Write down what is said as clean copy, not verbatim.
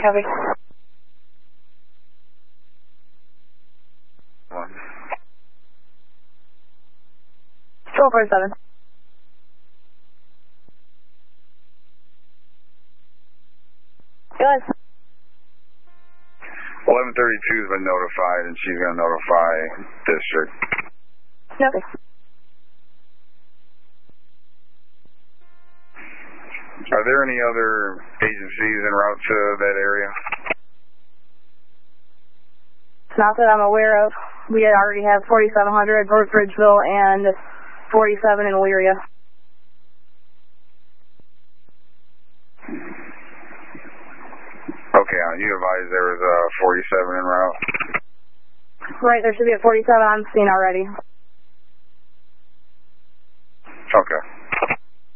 Copy. Control 47. Go ahead. 1132's been notified, and she's going to notify district. Okay. Are there any other agencies en route to that area? Not that I'm aware of. We already have 4700 North Ridgeville and 47 in Elyria. Okay, you advised there was a 47 en route? Right, there should be a 47 on scene already. Okay.